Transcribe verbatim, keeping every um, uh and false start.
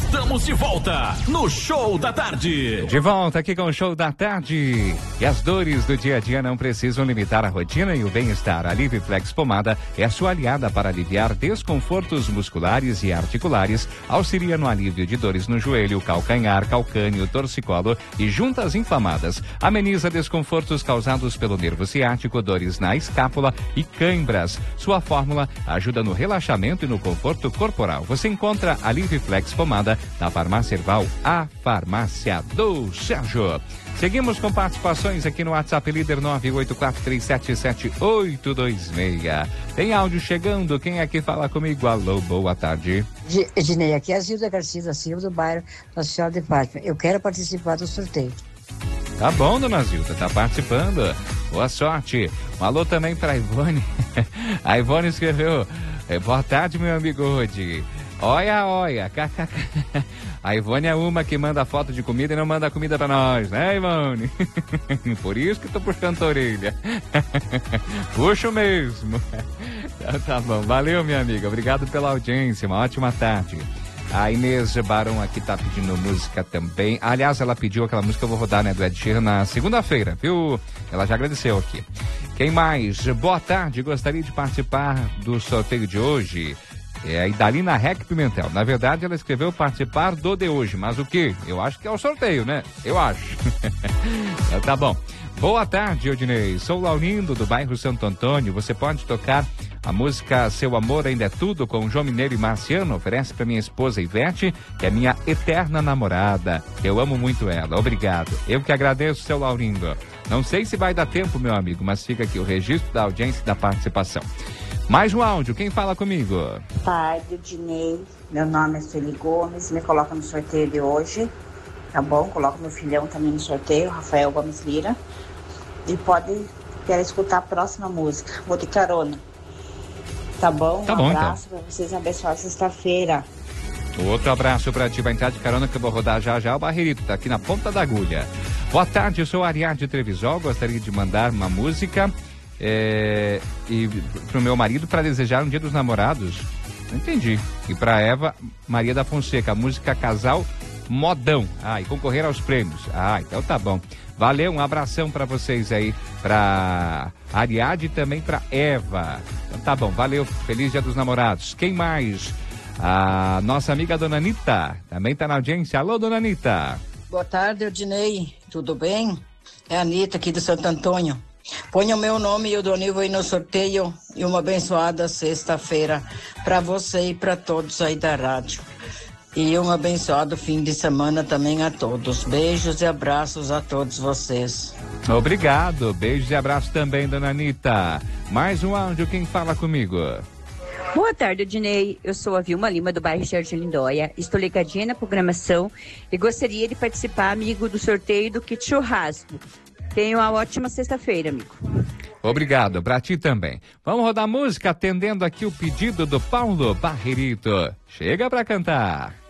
Estamos de volta no Show da Tarde. De volta aqui com o Show da Tarde. E as dores do dia a dia não precisam limitar a rotina e o bem-estar. A Liviflex Pomada é a sua aliada para aliviar desconfortos musculares e articulares. Auxilia no alívio de dores no joelho, calcanhar, calcâneo, torcicolo e juntas inflamadas. Ameniza desconfortos causados pelo nervo ciático, dores na escápula e cãibras. Sua fórmula ajuda no relaxamento e no conforto corporal. Você encontra a Liviflex Pomada na Farmácia Erval, a farmácia do Sérgio. Seguimos com participações aqui no WhatsApp Líder nove oito quatro três sete sete oito dois seis. Tem áudio chegando, quem é que fala comigo? Alô, boa tarde. Ednei, aqui é a Zilda Garcia da Silva, do bairro Nossa Senhora de Fátima. Eu quero participar do sorteio. Tá bom, dona Zilda, tá participando. Boa sorte. Um alô também pra Ivone. A Ivone escreveu: boa tarde, meu amigo Rodi. Olha, olha, kkk. A Ivone é uma que manda foto de comida e não manda comida pra nós, né, Ivone? Por isso que tô puxando a orelha. Puxo mesmo. Então, tá bom, valeu, minha amiga, obrigado pela audiência, uma ótima tarde. A Inês Barão aqui tá pedindo música também. Aliás, ela pediu aquela música que eu vou rodar, né, do Ed Sheeran na segunda-feira, viu? Ela já agradeceu aqui. Quem mais? Boa tarde, gostaria de participar do sorteio de hoje. É a Idalina Rec Pimentel. Na verdade, ela escreveu participar do de hoje, mas o quê? Eu acho que é o sorteio, né? Eu acho. Então, tá bom. Boa tarde, Odinei. Sou Laurindo, do bairro Santo Antônio. Você pode tocar a música Seu Amor Ainda é Tudo, com João Mineiro e Marciano? Oferece para minha esposa Ivete, que é minha eterna namorada. Eu amo muito ela. Obrigado. Eu que agradeço, seu Laurindo. Não sei se vai dar tempo, meu amigo, mas fica aqui o registro da audiência e da participação. Mais um áudio, quem fala comigo? Boa tarde, Dinei. Meu nome é Sueli Gomes, me coloca no sorteio de hoje, tá bom? Coloca meu filhão também no sorteio, Rafael Gomes Lira. E pode, quero escutar a próxima música, vou de carona. Tá bom? Tá um bom, abraço então. Pra vocês, abençoar sexta-feira. Outro abraço pra ti, vai entrar de carona que eu vou rodar já já o Barrerito, tá aqui na ponta da agulha. Boa tarde, eu sou Ariadne Trevisol, gostaria de mandar uma música... É, e pro meu marido para desejar um dia dos namorados. Não entendi. E pra Eva Maria da Fonseca, a música Casal Modão. Ah, e concorrer aos prêmios. Ah, então tá bom. Valeu, um abração para vocês aí, pra Ariadne e também pra Eva. Então tá bom, valeu. Feliz dia dos namorados. Quem mais? A nossa amiga Dona Anitta também tá na audiência. Alô, Dona Anitta. Boa tarde, Odinei. Tudo bem? É a Anitta aqui do Santo Antônio. Ponha o meu nome e o do Nível aí no sorteio e uma abençoada sexta-feira para você e para todos aí da rádio. E um abençoado fim de semana também a todos. Beijos e abraços a todos vocês. Obrigado. Beijos e abraços também, dona Anitta. Mais um áudio, quem fala comigo? Boa tarde, Odinei. Eu sou a Vilma Lima, do bairro Jardim Lindóia. Estou ligadinha na programação e gostaria de participar, amigo, do sorteio do kit churrasco. Tenha uma ótima sexta-feira, amigo. Obrigado, pra ti também. Vamos rodar música atendendo aqui o pedido do Paulo Barrerito. Chega pra cantar.